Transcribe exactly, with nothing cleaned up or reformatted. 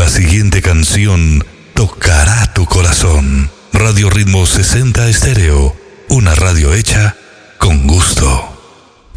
La siguiente canción tocará tu corazón. Radio Ritmo sesenta Estéreo, una radio hecha